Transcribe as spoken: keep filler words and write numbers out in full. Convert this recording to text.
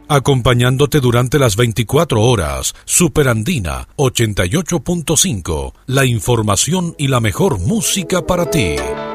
acompañándote durante las veinticuatro horas. Superandina ochenta y ocho punto cinco, la información y la mejor música para ti.